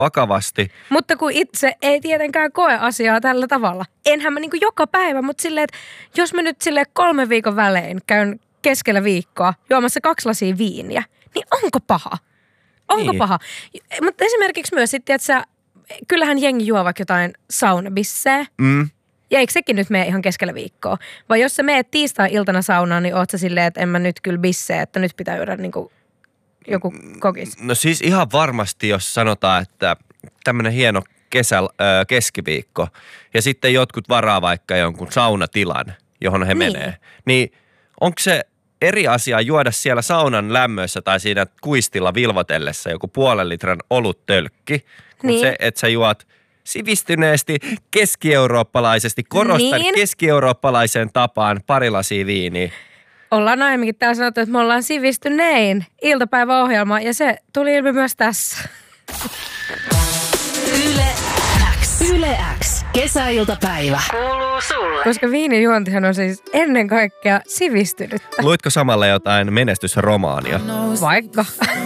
vakavasti. Mutta kun itse ei tietenkään koe asiaa tällä tavalla. Enhän mä niinku joka päivä, mutta silleen, että jos mä nyt silleen 3 viikon välein käyn keskellä viikkoa juomassa 2 lasia viiniä, niin onko paha? Onko paha? Mutta esimerkiksi myös sitten, että kyllähän jengi juo vaikka jotain saunabissejä. Ja eikö sekin nyt mene ihan keskellä viikkoa? Vai jos sä meet tiistai-iltana saunaan, niin oot sä silleen, että en mä nyt kyllä bissee, että nyt pitää juoda niinku joku kokis. No siis ihan varmasti, jos sanotaan, että tämmöinen hieno keskiviikko ja sitten jotkut varaa vaikka jonkun saunatilan, johon he menee. Niin onko se eri asia juoda siellä saunan lämmössä tai siinä kuistilla vilvotellessa joku 0,5 litran oluttölkki, kun se, että sä juot sivistyneesti, keski-eurooppalaisesti, korostan keski-eurooppalaiseen tapaan 2 lasia viiniä. Ollaan aiemminkin täällä sanottu, että me ollaan sivistynein iltapäiväohjelma ja se tuli ilmi myös tässä. Yle X. Kesäiltapäivä. Kuuluu sulle. Koska viinijuontihan on siis ennen kaikkea sivistynyttä. Luitko samalla jotain menestysromaania? Vaikka.